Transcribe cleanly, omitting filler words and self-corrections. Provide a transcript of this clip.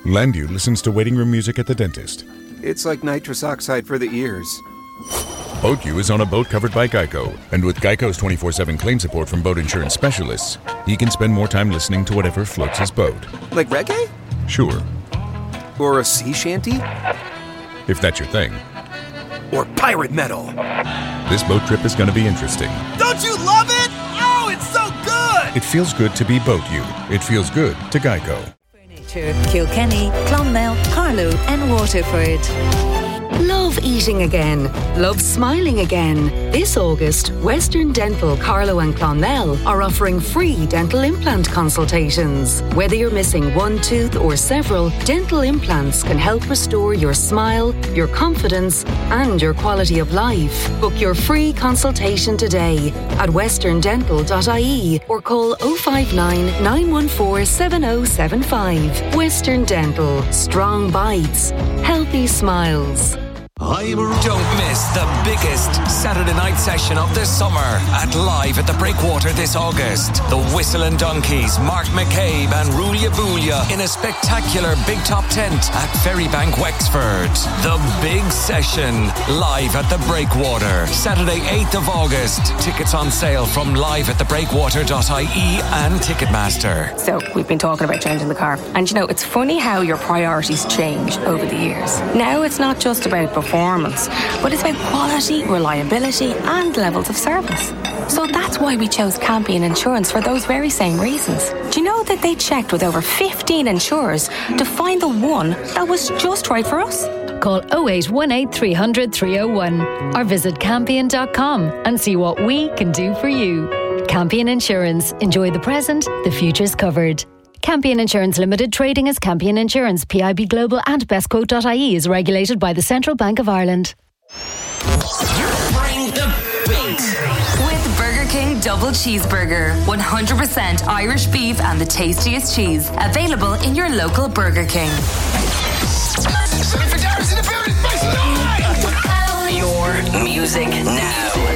Landu listens to waiting room music at the dentist. It's like nitrous oxide for the ears. BoatU is on a boat covered by Geico, and with Geico's 24/7 claim support from boat insurance specialists, he can spend more time listening to whatever floats his boat. Like reggae? Sure. Or a sea shanty? If that's your thing. Or pirate metal? This boat trip is going to be interesting. Don't you love it? Oh, it's so good! It feels good to be BoatU. It feels good to Geico. Furniture, Kilkenny, Clonmel, Carlow and Waterford. Love eating again. Love smiling again. This August, Western Dental, Carlow and Clonmel are offering free dental implant consultations. Whether you're missing one tooth or several, dental implants can help restore your smile, your confidence and your quality of life. Book your free consultation today at westerndental.ie or call 059 914 7075. Western Dental. Strong bites. Healthy smiles. Don't miss the biggest Saturday night session of the summer at Live at the Breakwater this August. The Whistle and Donkeys, Mark McCabe and Rulia Boolia in a spectacular big top tent at Ferrybank, Wexford. The big session, Live at the Breakwater. Saturday 8th of August. Tickets on sale from liveatthebreakwater.ie and Ticketmaster. So we've been talking about changing the car. And you know, it's funny how your priorities change over the years. Now it's not just about performance, but it's about quality, reliability and levels of service. So that's why we chose Campion Insurance for those very same reasons. Do you know that they checked with over 15 insurers to find the one that was just right for us? Call 0818 300 301 or visit Campion.com and see what we can do for you. Campion Insurance. Enjoy the present, the future's covered. Campion Insurance Limited, trading as Campion Insurance, PIB Global and bestquote.ie is regulated by the Central Bank of Ireland. Bring the beat. With Burger King Double Cheeseburger. 100% Irish beef and the tastiest cheese. Available in your local Burger King. Your music now.